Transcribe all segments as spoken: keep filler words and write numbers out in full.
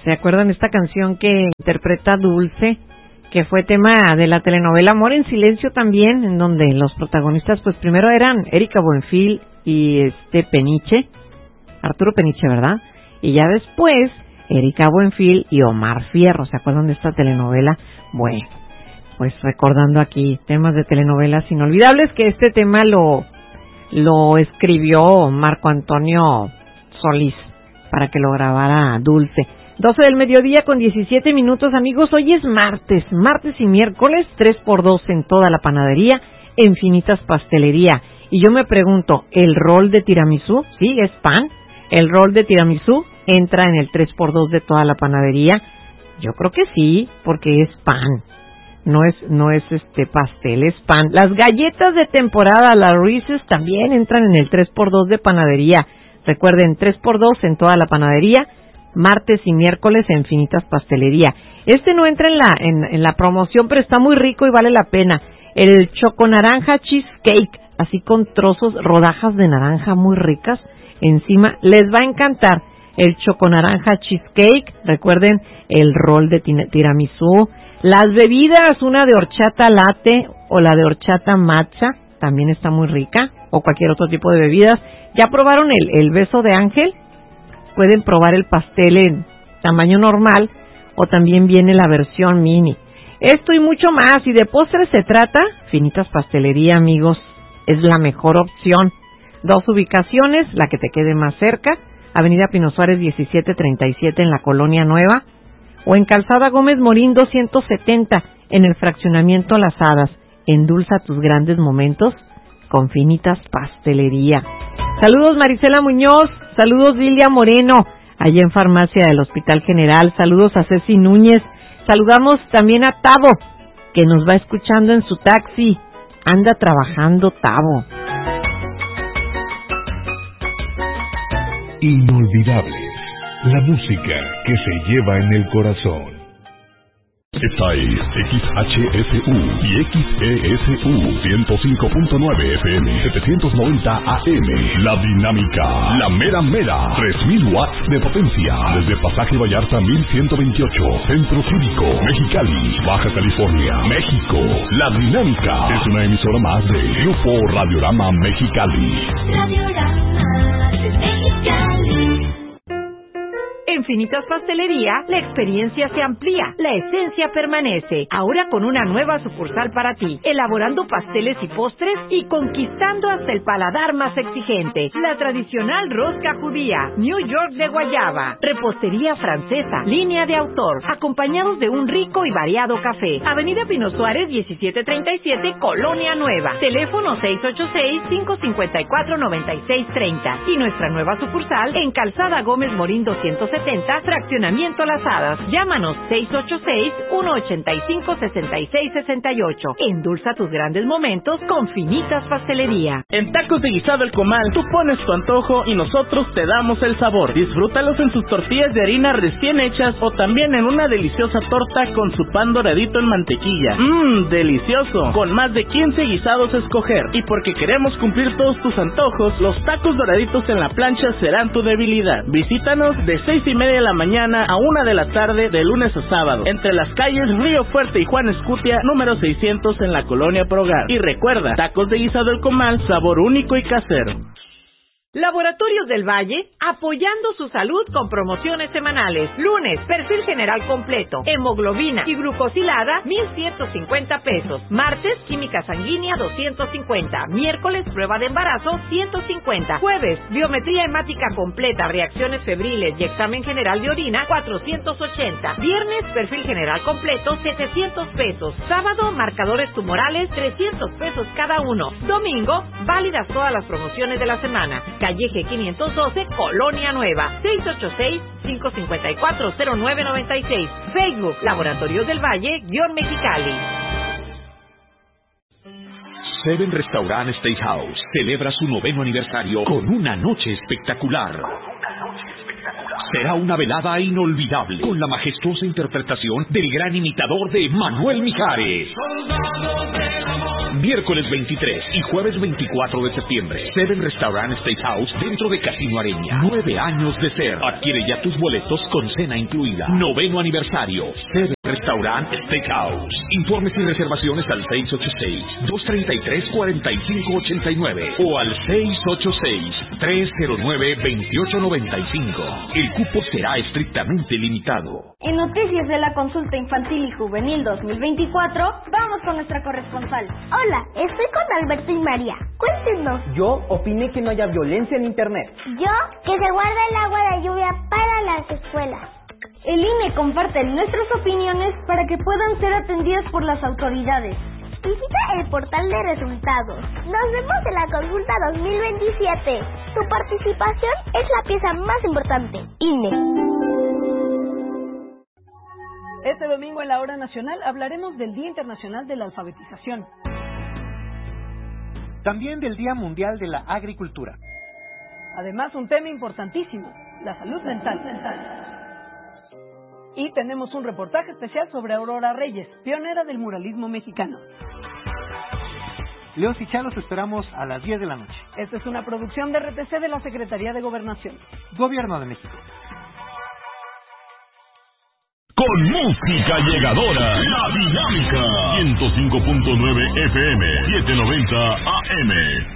¿Se acuerdan esta canción que interpreta Dulce? Que fue tema de la telenovela Amor en Silencio también, en donde los protagonistas pues primero eran Erika Buenfil y este Peniche, Arturo Peniche, ¿verdad? Y ya después Erika Buenfil y Omar Fierro. ¿Se acuerdan de esta telenovela? Bueno, pues recordando aquí temas de telenovelas inolvidables, que este tema lo, lo escribió Marco Antonio Solís para que lo grabara Dulce. doce del mediodía con diecisiete minutos, amigos. Hoy es martes, martes y miércoles, tres por dos en toda la panadería, Infinitas Pastelería. Y yo me pregunto, ¿el rol de tiramisú? Sí, es pan. ¿El rol de tiramisú entra en el tres por dos de toda la panadería? Yo creo que sí, porque es pan. No es, no es este pastel, es pan. Las galletas de temporada, las Reese's, también entran en el tres por dos de panadería. Recuerden, tres por dos en toda la panadería, martes y miércoles en Infinitas Pastelería. Este no entra en la, en, en la promoción, pero está muy rico y vale la pena. El choco naranja cheesecake, así con trozos, rodajas de naranja muy ricas encima. Les va a encantar el choco naranja cheesecake. Recuerden, el rol de tiramisú. Las bebidas, una de horchata latte o la de horchata matcha, también está muy rica. O cualquier otro tipo de bebidas. ¿Ya probaron el, el beso de ángel? Pueden probar el pastel en tamaño normal o también viene la versión mini. Esto y mucho más. Y de postres se trata, Infinitas Pastelería, amigos, es la mejor opción. Dos ubicaciones, la que te quede más cerca, Avenida Pino Suárez diecisiete treinta y siete en la Colonia Nueva, o en Calzada Gómez Morín doscientos setenta en el fraccionamiento Las Hadas. Endulza tus grandes momentos con Infinitas Pastelería. Saludos Marisela Muñoz, saludos Lilia Moreno, allá en Farmacia del Hospital General, saludos a Ceci Núñez, saludamos también a Tavo, que nos va escuchando en su taxi, anda trabajando Tavo. Inolvidables, la música que se lleva en el corazón. Esta es X H S U y X E S U ciento cinco punto nueve F M, setecientos noventa A M. La Dinámica, la mera mera, tres mil watts de potencia. Desde Pasaje Vallarta mil ciento veintiocho, Centro Cívico, Mexicali, Baja California, México. La Dinámica es una emisora más de Grupo Radiorama Mexicali. Radiorama Mexicali. En Infinitas Pastelería, la experiencia se amplía, la esencia permanece. Ahora con una nueva sucursal para ti, elaborando pasteles y postres y conquistando hasta el paladar más exigente. La tradicional rosca judía, New York de guayaba, repostería francesa, línea de autor, acompañados de un rico y variado café. Avenida Pino Suárez diecisiete treinta y siete, Colonia Nueva. Teléfono seis ocho seis, cinco cinco cuatro, nueve seis tres cero. Y nuestra nueva sucursal en Calzada Gómez Morín doscientos setenta, Fraccionamiento Las Hadas. Llámanos seis ocho seis, uno ocho cinco, seis seis seis ocho. Endulza tus grandes momentos con Infinitas Pastelería. En Tacos de Guisado El Comal, tú pones tu antojo y nosotros te damos el sabor. Disfrútalos en sus tortillas de harina recién hechas o también en una deliciosa torta con su pan doradito en mantequilla. Mmm, delicioso. Con más de quince guisados a escoger. Y porque queremos cumplir todos tus antojos, los tacos doraditos en la plancha serán tu debilidad. Visítanos de seis y media de la mañana a una de la tarde de lunes a sábado, entre las calles Río Fuerte y Juan Escutia, número seiscientos en la Colonia Progar. Y recuerda, Tacos de Guisado El Comal, sabor único y casero. Laboratorios del Valle, apoyando su salud con promociones semanales. Lunes, perfil general completo, hemoglobina y glucosilada, mil ciento cincuenta pesos. Martes, química sanguínea, doscientos cincuenta. Miércoles, prueba de embarazo, ciento cincuenta. Jueves, biometría hemática completa, reacciones febriles y examen general de orina, cuatrocientos ochenta. Viernes, perfil general completo, setecientos pesos. Sábado, marcadores tumorales, trescientos pesos cada uno. Domingo, válidas todas las promociones de la semana. Calle G quinientos doce, Colonia Nueva, seis ocho seis, cinco cinco cuatro, cero nueve nueve seis. Facebook, Laboratorios del Valle, guión Mexicali. Seven Restaurant Steakhouse celebra su noveno aniversario con una noche espectacular. Será una velada inolvidable con la majestuosa interpretación del gran imitador de Manuel Mijares. Miércoles veintitrés y jueves veinticuatro de septiembre. Seven Restaurant Steakhouse dentro de Casino Areña. Nueve años de ser. Adquiere ya tus boletos con cena incluida. Noveno aniversario. Seven Restaurant Steakhouse. Informes y reservaciones al seis ocho seis, dos tres tres, cuatro cinco ocho nueve o al seis ocho seis, tres cero nueve, dos ocho nueve cinco. El cupo será estrictamente limitado. En noticias de la consulta infantil y juvenil dos mil veinticuatro, vamos con nuestra corresponsal. Hola, estoy con Alberto y María. Cuéntenos. Yo opiné que no haya violencia en Internet. Yo, que se guarde el agua de lluvia para las escuelas. El I N E comparte nuestras opiniones para que puedan ser atendidas por las autoridades. Visita el portal de resultados. Nos vemos en la consulta dos mil veintisiete. Tu participación es la pieza más importante. I N E. Este domingo en la Hora Nacional hablaremos del Día Internacional de la Alfabetización. También del Día Mundial de la Agricultura. Además, un tema importantísimo, la salud mental. Y tenemos un reportaje especial sobre Aurora Reyes, pionera del muralismo mexicano. Leos y Chá, los esperamos a las diez de la noche. Esta es una producción de R T C de la Secretaría de Gobernación. Gobierno de México. Con música llegadora, La Dinámica, ciento cinco punto nueve F M, setecientos noventa A M.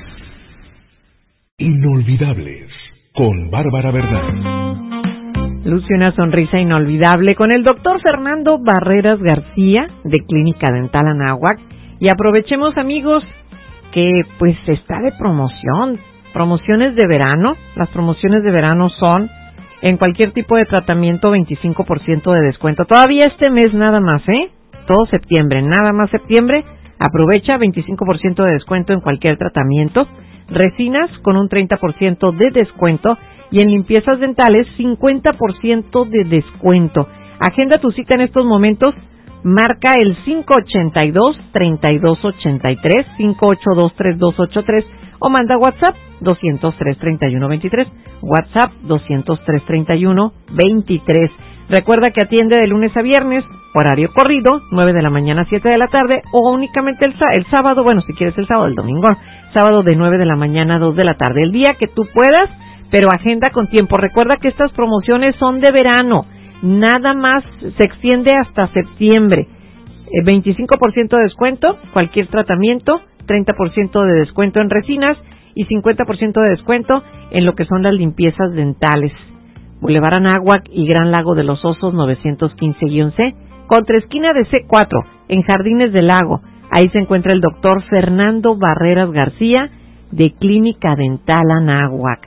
Inolvidables, con Bárbara Bernal. Luce una sonrisa inolvidable con el doctor Fernando Barreras García, de Clínica Dental Anáhuac. Y aprovechemos, amigos, que pues está de promoción, promociones de verano. Las promociones de verano son en cualquier tipo de tratamiento veinticinco por ciento de descuento. Todavía este mes nada más, ¿eh? Todo septiembre, nada más septiembre. Aprovecha veinticinco por ciento de descuento en cualquier tratamiento. Resinas con un treinta por ciento de descuento. Y en limpiezas dentales, cincuenta por ciento de descuento. Agenda tu cita en estos momentos. Marca el cinco ocho dos, tres dos ocho tres, cinco ocho dos, tres dos ocho tres o manda WhatsApp dos cero tres, treinta y uno veintitrés. WhatsApp dos cero tres, treinta y uno veintitrés. Recuerda que atiende de lunes a viernes, horario corrido, nueve de la mañana a siete de la tarde, o únicamente el, el sábado, bueno, si quieres el sábado, el domingo, sábado de nueve de la mañana a dos de la tarde. El día que tú puedas, pero agenda con tiempo. Recuerda que estas promociones son de verano, nada más se extiende hasta septiembre. Eh, veinticinco por ciento de descuento, cualquier tratamiento, treinta por ciento de descuento en resinas y cincuenta por ciento de descuento en lo que son las limpiezas dentales. Boulevard Anáhuac y Gran Lago de los Osos novecientos quince C, contra esquina de C cuatro, en Jardines del Lago. Ahí se encuentra el doctor Fernando Barreras García, de Clínica Dental Anáhuac.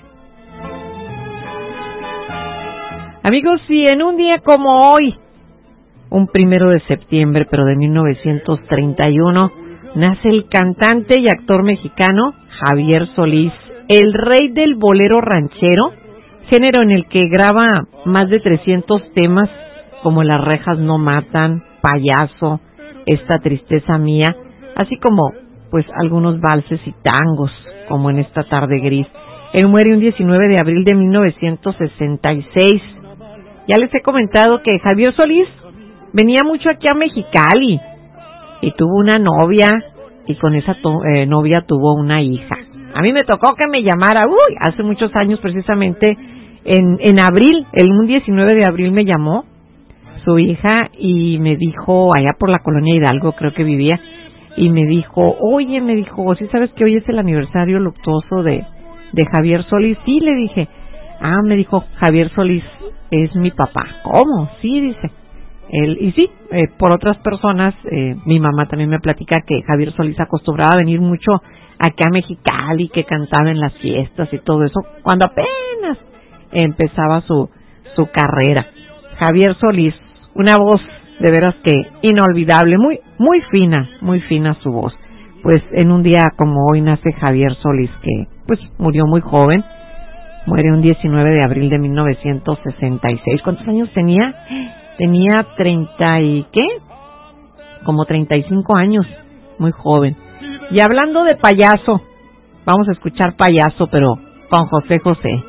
Amigos, si en un día como hoy, un primero de septiembre, pero de mil novecientos treinta y uno, nace el cantante y actor mexicano Javier Solís, el rey del bolero ranchero, género en el que graba más de trescientos temas, como Las rejas no matan, Payaso, Esta tristeza mía, así como pues algunos valses y tangos, como En esta tarde gris. Él muere un diecinueve de abril de mil novecientos sesenta y seis. Ya les he comentado que Javier Solís venía mucho aquí a Mexicali y tuvo una novia, y con esa to- eh, novia tuvo una hija. A mí me tocó que me llamara, uy, hace muchos años, precisamente en, en abril, el un diecinueve de abril me llamó su hija y me dijo, allá por la colonia Hidalgo creo que vivía, y me dijo, oye, me dijo, ¿sí sabes que hoy es el aniversario luctuoso de, de Javier Solís? Sí, le dije. Ah, me dijo, Javier Solís es mi papá. ¿Cómo? Sí, dice. Él, y sí, eh, por otras personas, eh, mi mamá también me platica que Javier Solís acostumbraba a venir mucho acá a Mexicali, que cantaba en las fiestas y todo eso, cuando apenas empezaba su, su carrera. Javier Solís, una voz de veras que inolvidable, muy, muy fina, muy fina su voz. Pues en un día como hoy nace Javier Solís, que pues murió muy joven. Muere un diecinueve de abril de mil novecientos sesenta y seis. ¿Cuántos años tenía? Tenía treinta y ¿qué? Como treinta y cinco años. Muy joven. Y hablando de Payaso, vamos a escuchar Payaso, pero con José José.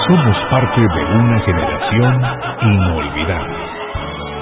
Somos parte de una generación inolvidable.